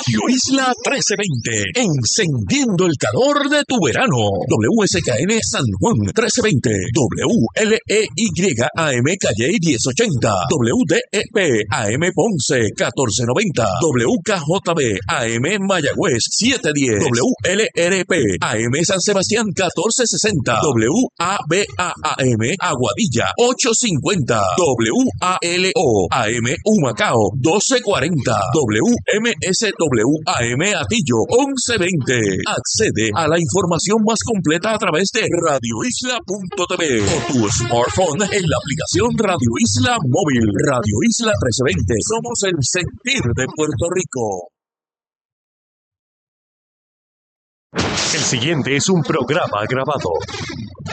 Radio Isla 1320, encendiendo el calor de tu verano. WSKN San Juan 1320, WLEYAM Calle 1080, WDEP AM Ponce 1490, WKJB AM Mayagüez 710, WLRP AM San Sebastián 1460, WABAAM Aguadilla 850, WALO AM Humacao 1240, WMSWAM Atillo 1120. Accede a la información más completa a través de radioisla.tv o tu smartphone en la aplicación Radio Isla Móvil. Radio Isla 1320. Somos el sentir de Puerto Rico. El siguiente es un programa grabado.